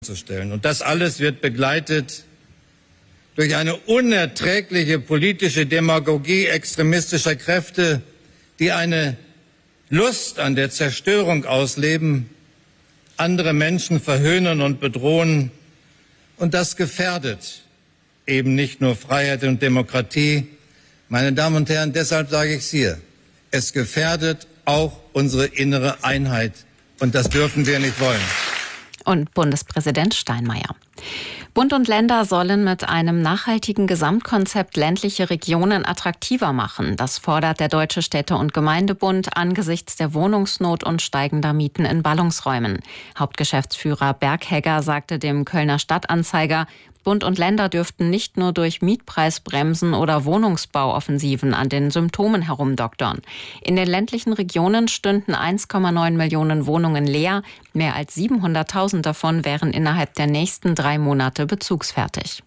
zu stellen. Und das alles wird begleitet durch eine unerträgliche politische Demagogie extremistischer Kräfte, die eine Lust an der Zerstörung ausleben, andere Menschen verhöhnen und bedrohen. Und das gefährdet eben nicht nur Freiheit und Demokratie. Meine Damen und Herren, deshalb sage ich es hier, es gefährdet auch unsere innere Einheit. Und das dürfen wir nicht wollen. Und Bundespräsident Steinmeier. Bund und Länder sollen mit einem nachhaltigen Gesamtkonzept ländliche Regionen attraktiver machen. Das fordert der Deutsche Städte- und Gemeindebund angesichts der Wohnungsnot und steigender Mieten in Ballungsräumen. Hauptgeschäftsführer Berghegger sagte dem Kölner Stadtanzeiger, Bund und Länder dürften nicht nur durch Mietpreisbremsen oder Wohnungsbauoffensiven an den Symptomen herumdoktern. In den ländlichen Regionen stünden 1,9 Millionen Wohnungen leer. Mehr als 700.000 davon wären innerhalb der nächsten 3 Monate bezugsfertig.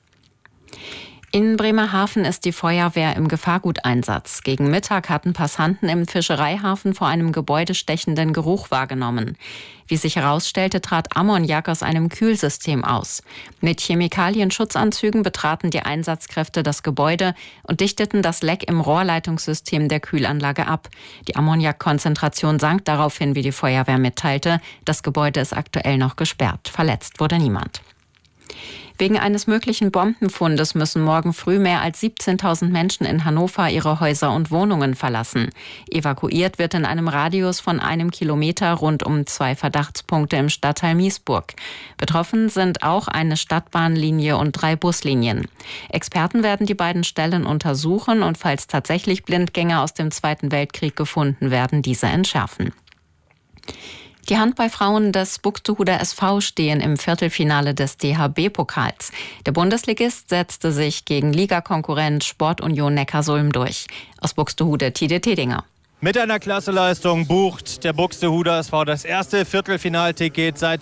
In Bremerhaven ist die Feuerwehr im Gefahrguteinsatz. Gegen Mittag hatten Passanten im Fischereihafen vor einem Gebäude stechenden Geruch wahrgenommen. Wie sich herausstellte, trat Ammoniak aus einem Kühlsystem aus. Mit Chemikalienschutzanzügen betraten die Einsatzkräfte das Gebäude und dichteten das Leck im Rohrleitungssystem der Kühlanlage ab. Die Ammoniakkonzentration sank daraufhin, wie die Feuerwehr mitteilte. Das Gebäude ist aktuell noch gesperrt. Verletzt wurde niemand. Wegen eines möglichen Bombenfundes müssen morgen früh mehr als 17.000 Menschen in Hannover ihre Häuser und Wohnungen verlassen. Evakuiert wird in einem Radius von 1 Kilometer rund um 2 Verdachtspunkte im Stadtteil Miesburg. Betroffen sind auch eine Stadtbahnlinie und 3 Buslinien. Experten werden die beiden Stellen untersuchen und falls tatsächlich Blindgänger aus dem Zweiten Weltkrieg gefunden werden, diese entschärfen. Die Handballfrauen des Buxtehuder SV stehen im Viertelfinale des DHB-Pokals. Der Bundesligist setzte sich gegen Ligakonkurrent Sportunion Neckarsulm durch. Aus Buxtehude Tide Tedinger. Mit einer Klasseleistung bucht der Buxtehuder SV das erste Viertelfinalticket seit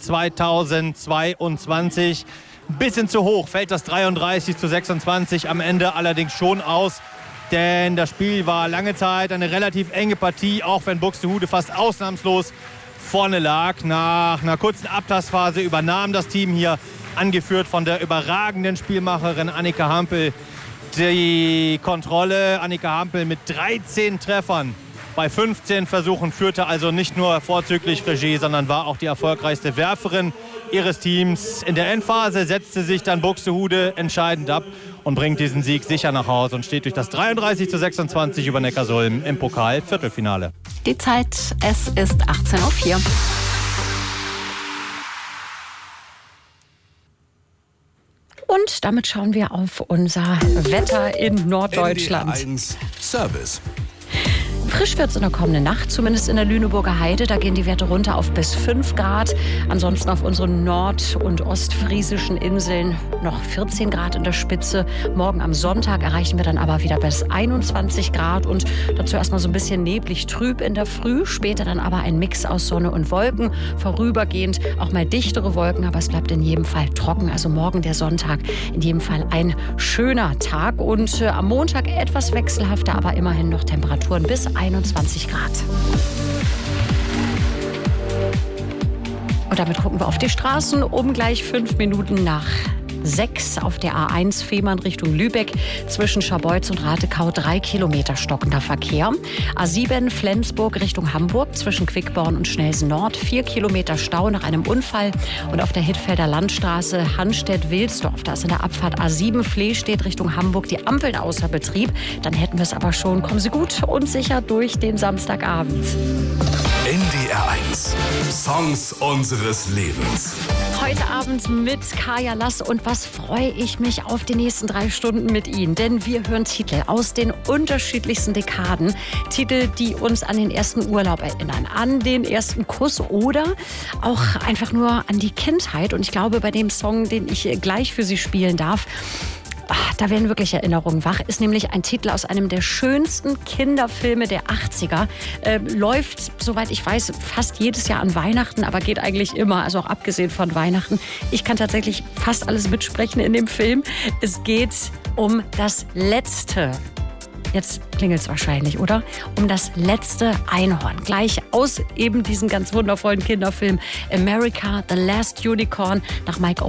2022. Ein bisschen zu hoch fällt das 33:26 am Ende allerdings schon aus. Denn das Spiel war lange Zeit eine relativ enge Partie, auch wenn Buxtehude fast ausnahmslos vorne lag. Nach einer kurzen Abtastphase übernahm das Team hier, angeführt von der überragenden Spielmacherin Annika Hampel, die Kontrolle. Annika Hampel mit 13 Treffern bei 15 Versuchen führte also nicht nur vorzüglich Regie, sondern war auch die erfolgreichste Werferin ihres Teams. In der Endphase setzte sich dann Buxtehude entscheidend ab und bringt diesen Sieg sicher nach Hause und steht durch das 33:26 über Neckarsulm im Pokal-Viertelfinale. Die Zeit, es ist 18:04 Uhr. Und damit schauen wir auf unser Wetter in Norddeutschland. NDR 1 Service. Frisch wird es in der kommenden Nacht, zumindest in der Lüneburger Heide. Da gehen die Werte runter auf bis 5 Grad. Ansonsten auf unseren nord- und ostfriesischen Inseln noch 14 Grad in der Spitze. Morgen am Sonntag erreichen wir dann aber wieder bis 21 Grad. Und dazu erstmal so ein bisschen neblig trüb in der Früh. Später dann aber ein Mix aus Sonne und Wolken. Vorübergehend auch mal dichtere Wolken, aber es bleibt in jedem Fall trocken. Also morgen der Sonntag in jedem Fall ein schöner Tag. Und am Montag etwas wechselhafter, aber immerhin noch Temperaturen bis 21 Grad. Und damit gucken wir auf die Straßen um gleich 5 Minuten nach 6 auf der A1 Fehmarn Richtung Lübeck. Zwischen Scharbeutz und Ratekau 3 Kilometer stockender Verkehr. A7 Flensburg Richtung Hamburg zwischen Quickborn und Schnelsen Nord 4 Kilometer Stau nach einem Unfall. Und auf der Hittfelder Landstraße Hanstedt-Wilsdorf, da ist in der Abfahrt A7 Flehstedt Richtung Hamburg die Ampeln außer Betrieb. Dann hätten wir es aber schon. Kommen Sie gut und sicher durch den Samstagabend. NDR 1 Songs unseres Lebens. Heute Abend mit Kaya Lass und was freue ich mich auf die nächsten 3 Stunden mit Ihnen. Denn wir hören Titel aus den unterschiedlichsten Dekaden. Titel, die uns an den ersten Urlaub erinnern, an den ersten Kuss oder auch einfach nur an die Kindheit. Und ich glaube, bei dem Song, den ich gleich für Sie spielen darf, da werden wirklich Erinnerungen wach. Ist nämlich ein Titel aus einem der schönsten Kinderfilme der 80er. Läuft, soweit ich weiß, fast jedes Jahr an Weihnachten, aber geht eigentlich immer, also auch abgesehen von Weihnachten. Ich kann tatsächlich fast alles mitsprechen in dem Film. Es geht um das letzte. Jetzt klingelt es wahrscheinlich, oder? Um das letzte Einhorn. Gleich aus eben diesem ganz wundervollen Kinderfilm America, The Last Unicorn nach Mike